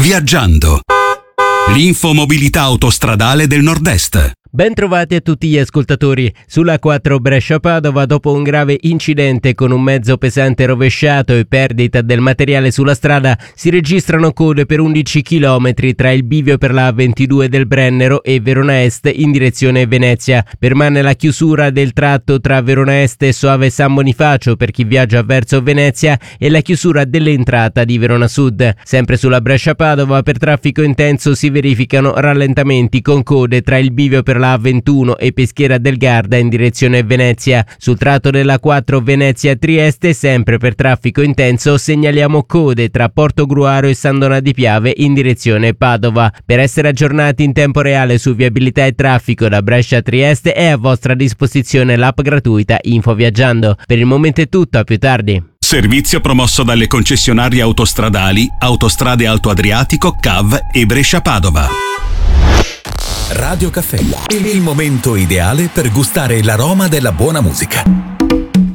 Viaggiando. L'infomobilità autostradale del Nord-Est. Ben trovati a tutti gli ascoltatori. Sulla 4 Brescia-Padova, dopo un grave incidente con un mezzo pesante rovesciato e perdita del materiale sulla strada, si registrano code per 11 km tra il bivio per la A22 del Brennero e Verona Est in direzione Venezia. Permane la chiusura del tratto tra Verona Est e Soave San Bonifacio per chi viaggia verso Venezia e la chiusura dell'entrata di Verona Sud. Sempre sulla Brescia-Padova, per traffico intenso si verificano rallentamenti con code tra il bivio per la A21 e Peschiera del Garda in direzione Venezia. Sul tratto della 4 Venezia-Trieste, sempre per traffico intenso, segnaliamo code tra Portogruaro e San Donà di Piave in direzione Padova. Per essere aggiornati in tempo reale su viabilità e traffico da Brescia-Trieste è a vostra disposizione l'app gratuita Info Viaggiando. Per il momento è tutto, a più tardi. Servizio promosso dalle concessionarie autostradali Autostrade Alto Adriatico, CAV e Brescia-Padova. Radio Caffè, il momento ideale per gustare l'aroma della buona musica.